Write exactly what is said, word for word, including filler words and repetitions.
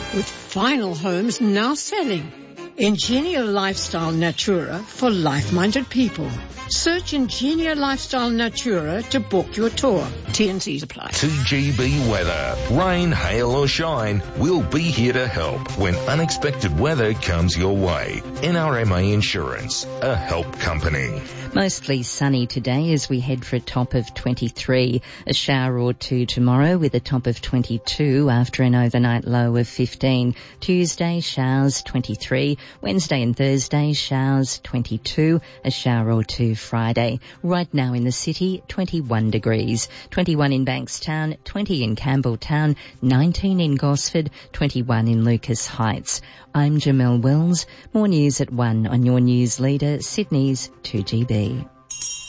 with Final Homes now selling. Ingenia Lifestyle Natura for life-minded people. Search Ingenia Lifestyle Natura to book your tour. T and C's apply. two G B weather. Rain, hail or shine, we'll be here to help when unexpected weather comes your way. N R M A Insurance, a help company. Mostly sunny today as we head for a top of twenty-three. A shower or two tomorrow with a top of twenty-two after an overnight low of fifteen. Tuesday, showers twenty-three. Wednesday and Thursday, showers twenty-two. A shower or two Friday. Right now in the city, twenty-one degrees. twenty-one in Bankstown, twenty in Campbelltown, nineteen in Gosford, twenty-one in Lucas Heights. I'm Jamelle Wells. More news at one on your news leader, Sydney's two G B.